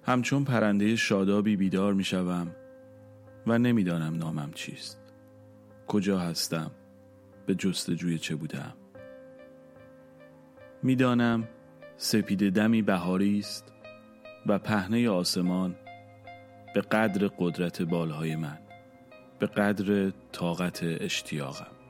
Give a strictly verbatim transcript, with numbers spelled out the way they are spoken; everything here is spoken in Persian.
همچون پرنده شادابی بیدار می شوم و نمی دانم نامم چیست، کجا هستم، به جستجوی چه بودم. می دانم سپید دمی بهاری است و پهنه آسمان به قدر قدرت بالهای من، به قدر طاقت اشتیاقم.